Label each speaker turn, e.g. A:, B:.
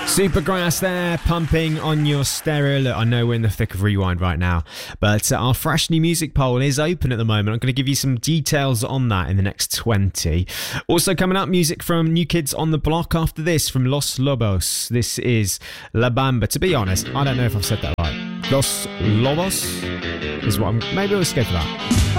A: Supergrass there, pumping on your stereo. Look, I know we're in the thick of Rewind right now, but our fresh new music poll is open at the moment. I'm going to give you some details on that in the next 20. Also coming up, music from New Kids on the Block after this from Los Lobos. This is La Bamba. To be honest, I don't know if I've said that right. Los Lobos is what maybe let's go for that.